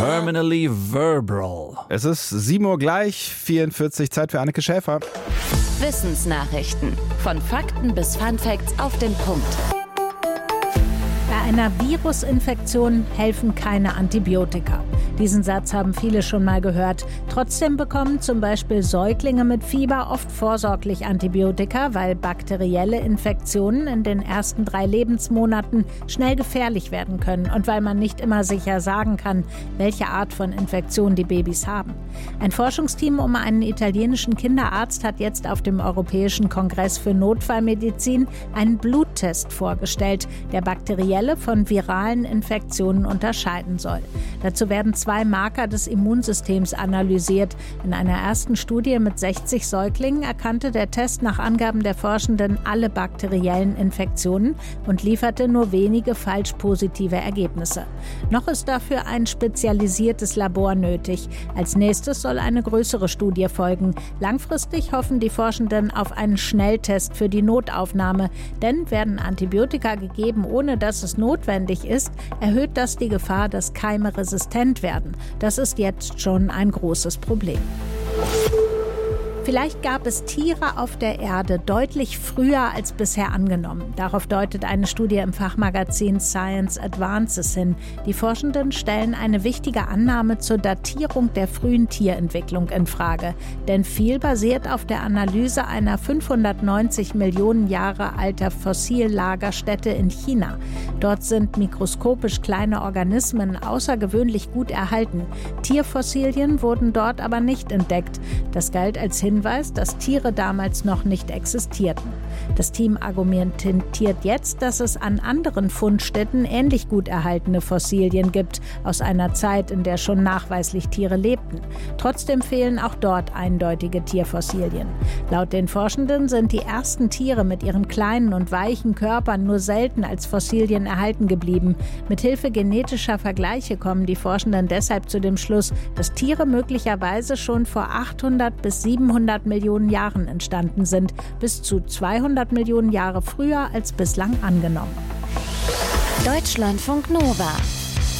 Terminally verbal. Es ist 7 Uhr gleich, 44, Zeit für Anneke Schäfer. Wissensnachrichten. Von Fakten bis Funfacts auf den Punkt. Bei einer Virusinfektion helfen keine Antibiotika. Diesen Satz haben viele schon mal gehört. Trotzdem bekommen zum Beispiel Säuglinge mit Fieber oft vorsorglich Antibiotika, weil bakterielle Infektionen in den ersten 3 Lebensmonaten schnell gefährlich werden können und weil man nicht immer sicher sagen kann, welche Art von Infektion die Babys haben. Ein Forschungsteam um einen italienischen Kinderarzt hat jetzt auf dem Europäischen Kongress für Notfallmedizin einen Bluttest vorgestellt, der bakterielle von viralen Infektionen unterscheiden soll. Dazu werden 2 Marker des Immunsystems analysiert. In einer ersten Studie mit 60 Säuglingen erkannte der Test nach Angaben der Forschenden alle bakteriellen Infektionen und lieferte nur wenige falsch positive Ergebnisse. Noch ist dafür ein spezialisiertes Labor nötig. Als nächstes soll eine größere Studie folgen. Langfristig hoffen die Forschenden auf einen Schnelltest für die Notaufnahme. Denn werden Antibiotika gegeben, ohne dass es notwendig ist, erhöht das die Gefahr, dass Keime resistent werden. Das ist jetzt schon ein großes Problem. Vielleicht gab es Tiere auf der Erde deutlich früher als bisher angenommen. Darauf deutet eine Studie im Fachmagazin Science Advances hin. Die Forschenden stellen eine wichtige Annahme zur Datierung der frühen Tierentwicklung in Frage. Denn viel basiert auf der Analyse einer 590 Millionen Jahre alter Fossillagerstätte in China. Dort sind mikroskopisch kleine Organismen außergewöhnlich gut erhalten. Tierfossilien wurden dort aber nicht entdeckt. Das galt als Hinweis, dass Tiere damals noch nicht existierten. Das Team argumentiert jetzt, dass es an anderen Fundstätten ähnlich gut erhaltene Fossilien gibt, aus einer Zeit, in der schon nachweislich Tiere lebten. Trotzdem fehlen auch dort eindeutige Tierfossilien. Laut den Forschenden sind die ersten Tiere mit ihren kleinen und weichen Körpern nur selten als Fossilien erhalten geblieben. Mithilfe genetischer Vergleiche kommen die Forschenden deshalb zu dem Schluss, dass Tiere möglicherweise schon vor 800 bis 700 Millionen Jahren entstanden sind, bis zu 200 Millionen Jahre früher als bislang angenommen. Deutschlandfunk Nova.